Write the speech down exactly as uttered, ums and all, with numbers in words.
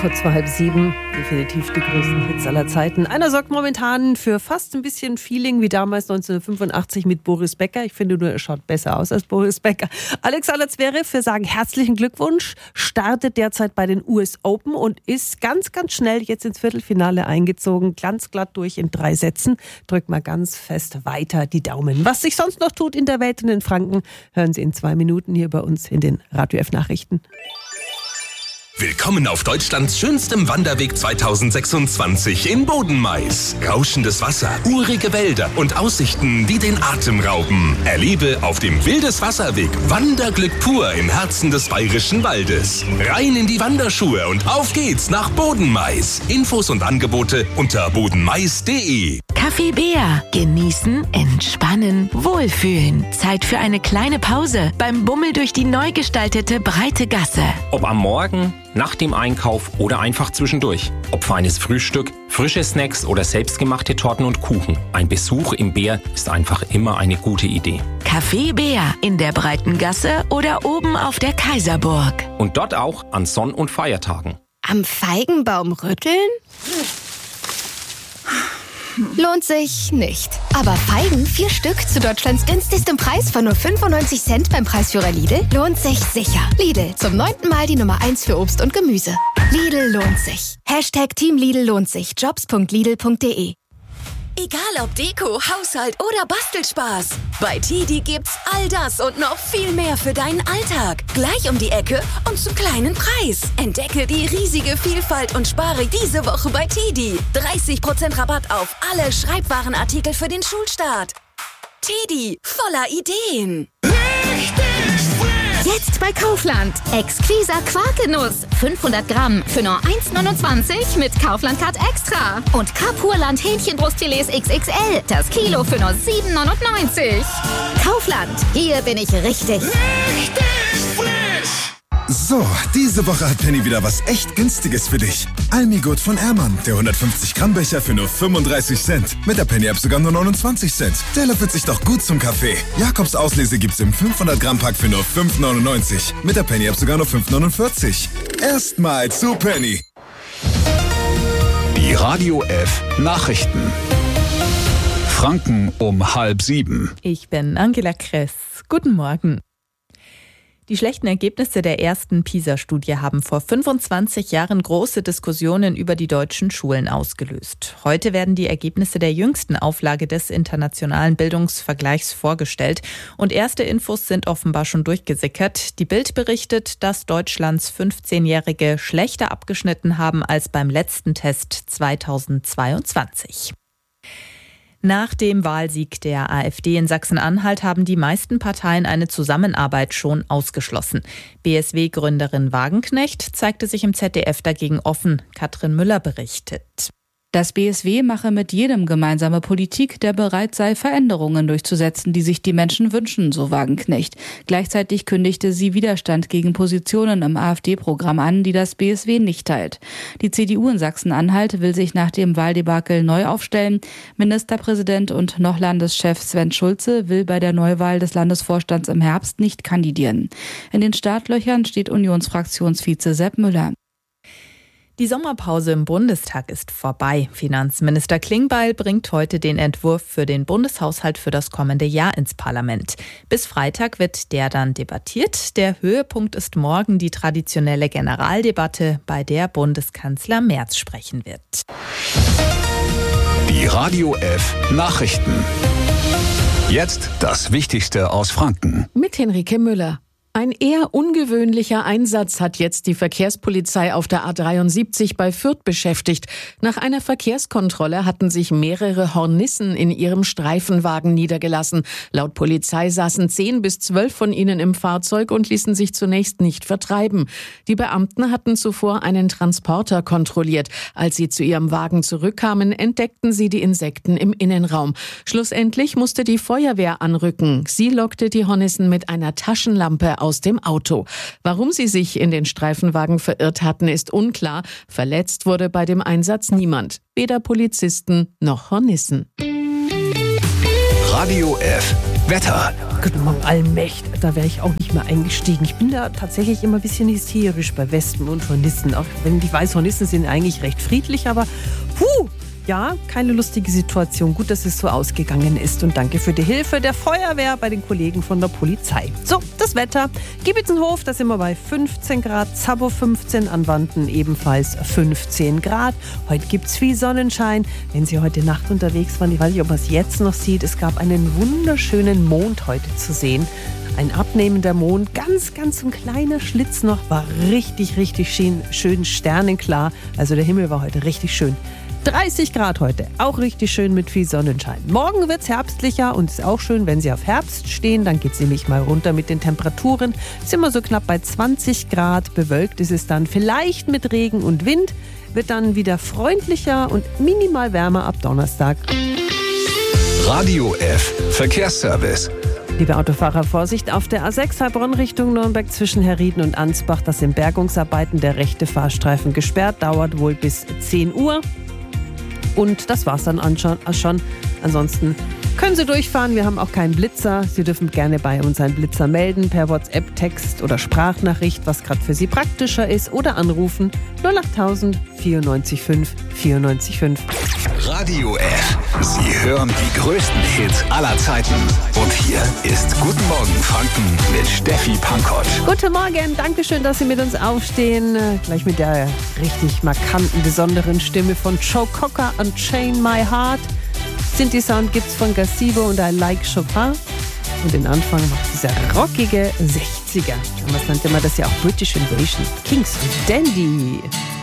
Kurz vor halb sieben, definitiv die größten Hits aller Zeiten. Einer sorgt momentan für fast ein bisschen Feeling wie damals neunzehnhundertfünfundachtzig mit Boris Becker. Ich finde nur, er schaut besser aus als Boris Becker. Alexander Zverev, wir sagen herzlichen Glückwunsch, startet derzeit bei den U S Open und ist ganz, ganz schnell jetzt ins Viertelfinale eingezogen. Ganz glatt durch in drei Sätzen. Drückt mal ganz fest weiter die Daumen. Was sich sonst noch tut in der Welt und in Franken, hören Sie in zwei Minuten hier bei uns in den Radio F Nachrichten. Willkommen auf Deutschlands schönstem Wanderweg zweitausendsechsundzwanzig in Bodenmais. Rauschendes Wasser, urige Wälder und Aussichten, die den Atem rauben. Erlebe auf dem Wildeswasserweg Wanderglück pur im Herzen des Bayerischen Waldes. Rein in die Wanderschuhe und auf geht's nach Bodenmais. Infos und Angebote unter bodenmais punkt de. Kaffee Bär. Genießen, entspannen, wohlfühlen. Zeit für eine kleine Pause beim Bummel durch die neu gestaltete breite Gasse. Ob am Morgen, nach dem Einkauf oder einfach zwischendurch. Ob feines Frühstück, frische Snacks oder selbstgemachte Torten und Kuchen. Ein Besuch im Bär ist einfach immer eine gute Idee. Kaffee Bär in der breiten Gasse oder oben auf der Kaiserburg. Und dort auch an Sonn- und Feiertagen. Am Feigenbaum rütteln? Lohnt sich nicht. Aber Feigen, vier Stück zu Deutschlands günstigstem Preis von nur fünfundneunzig Cent beim Preisführer Lidl, lohnt sich sicher. Lidl, zum neunten Mal die Nummer eins für Obst und Gemüse. Lidl lohnt sich. Hashtag Team Lidl lohnt sich. jobs punkt lidl punkt de. Egal ob Deko, Haushalt oder Bastelspaß. Bei Tidi gibt's all das und noch viel mehr für deinen Alltag. Gleich um die Ecke und zum kleinen Preis. Entdecke die riesige Vielfalt und spare diese Woche bei Tidi. dreißig Prozent Rabatt auf alle Schreibwarenartikel für den Schulstart. Tidi, voller Ideen. Jetzt bei Kaufland. Exquiser Quarkenuss. fünfhundert Gramm für nur eins neunundzwanzig mit Kaufland-Card Extra. Und Kapurland Hähnchenbrustfilets X X L. Das Kilo für nur sieben neunundneunzig. Kaufland. Hier bin ich richtig. Richtig frisch. So, diese Woche hat Penny wieder was echt Günstiges für dich. Almigurt von Ehrmann, der hundertfünfzig Gramm Becher für nur fünfunddreißig Cent. Mit der Penny-App sogar nur neunundzwanzig Cent. Der löffelt sich doch gut zum Kaffee. Jakobs Auslese gibt's im fünfhundert Gramm Pack für nur fünf neunundneunzig. Mit der Penny-App sogar nur fünf neunundvierzig. Erstmal zu Penny. Die Radio F Nachrichten. Franken um halb sieben. Ich bin Angela Kress. Guten Morgen. Die schlechten Ergebnisse der ersten PISA-Studie haben vor fünfundzwanzig Jahren große Diskussionen über die deutschen Schulen ausgelöst. Heute werden die Ergebnisse der jüngsten Auflage des internationalen Bildungsvergleichs vorgestellt. Und erste Infos sind offenbar schon durchgesickert. Die Bild berichtet, dass Deutschlands fünfzehnjährige schlechter abgeschnitten haben als beim letzten Test zweitausendzweiundzwanzig. Nach dem Wahlsieg der AfD in Sachsen-Anhalt haben die meisten Parteien eine Zusammenarbeit schon ausgeschlossen. B S W-Gründerin Wagenknecht zeigte sich im Z D F dagegen offen. Katrin Müller berichtet. Das B S W mache mit jedem gemeinsame Politik, der bereit sei, Veränderungen durchzusetzen, die sich die Menschen wünschen, so Wagenknecht. Gleichzeitig kündigte sie Widerstand gegen Positionen im AfD-Programm an, die das B S W nicht teilt. Die C D U in Sachsen-Anhalt will sich nach dem Wahldebakel neu aufstellen. Ministerpräsident und noch Landeschef Sven Schulze will bei der Neuwahl des Landesvorstands im Herbst nicht kandidieren. In den Startlöchern steht Unionsfraktionsvize Sepp Müller. Die Sommerpause im Bundestag ist vorbei. Finanzminister Klingbeil bringt heute den Entwurf für den Bundeshaushalt für das kommende Jahr ins Parlament. Bis Freitag wird der dann debattiert. Der Höhepunkt ist morgen die traditionelle Generaldebatte, bei der Bundeskanzler Merz sprechen wird. Die Radio F Nachrichten. Jetzt das Wichtigste aus Franken. Mit Henrike Müller. Ein eher ungewöhnlicher Einsatz hat jetzt die Verkehrspolizei auf der A dreiundsiebzig bei Fürth beschäftigt. Nach einer Verkehrskontrolle hatten sich mehrere Hornissen in ihrem Streifenwagen niedergelassen. Laut Polizei saßen zehn bis zwölf von ihnen im Fahrzeug und ließen sich zunächst nicht vertreiben. Die Beamten hatten zuvor einen Transporter kontrolliert. Als sie zu ihrem Wagen zurückkamen, entdeckten sie die Insekten im Innenraum. Schlussendlich musste die Feuerwehr anrücken. Sie lockte die Hornissen mit einer Taschenlampe aus dem Auto. Warum sie sich in den Streifenwagen verirrt hatten, ist unklar. Verletzt wurde bei dem Einsatz niemand. Weder Polizisten noch Hornissen. Radio F Wetter. Guten Morgen, Allmächt. Da wäre ich auch nicht mehr eingestiegen. Ich bin da tatsächlich immer ein bisschen hysterisch bei Wespen und Hornissen. Auch wenn ich weiß, Hornissen sind eigentlich recht friedlich, aber puh, ja, keine lustige Situation. Gut, dass es so ausgegangen ist. Und danke für die Hilfe der Feuerwehr bei den Kollegen von der Polizei. So, das Wetter. Giebitzenhof, da sind wir bei fünfzehn Grad. Zabbo fünfzehn, an Wanten ebenfalls fünfzehn Grad. Heute gibt es viel Sonnenschein. Wenn Sie heute Nacht unterwegs waren, ich weiß nicht, ob man es jetzt noch sieht, es gab einen wunderschönen Mond heute zu sehen. Ein abnehmender Mond, ganz, ganz ein kleiner Schlitz noch, war richtig, richtig schön, schön sternenklar. Also der Himmel war heute richtig schön. dreißig Grad heute, auch richtig schön mit viel Sonnenschein. Morgen wird es herbstlicher und ist auch schön, wenn Sie auf Herbst stehen, dann geht es nämlich mal runter mit den Temperaturen. Sind wir so knapp bei zwanzig Grad, bewölkt ist es dann vielleicht mit Regen und Wind, wird dann wieder freundlicher und minimal wärmer ab Donnerstag. Radio F Verkehrsservice. Liebe Autofahrer, Vorsicht auf der A sechs Heilbronn Richtung Nürnberg zwischen Herrieden und Ansbach. Das sind Bergungsarbeiten, der rechte Fahrstreifen gesperrt, dauert wohl bis zehn Uhr. Und das war's dann schon. Ansonsten können Sie durchfahren. Wir haben auch keinen Blitzer. Sie dürfen gerne bei uns einen Blitzer melden per WhatsApp, Text oder Sprachnachricht, was gerade für Sie praktischer ist. Oder anrufen null acht tausend vierundneunzig fünf vierundneunzig fünf. Radio F. Sie hören die größten Hits aller Zeiten. Und hier ist Guten Morgen Franken mit Steffi Pankott. Guten Morgen, danke schön, dass Sie mit uns aufstehen. Gleich mit der richtig markanten, besonderen Stimme von Joe Cocker und Chain My Heart. Synthi-Sound gibt's von Gazebo und I Like Chopin. Und den Anfang macht dieser rockige sechziger. Damals nannte man das ja auch British Invasion. Kings und Dandy.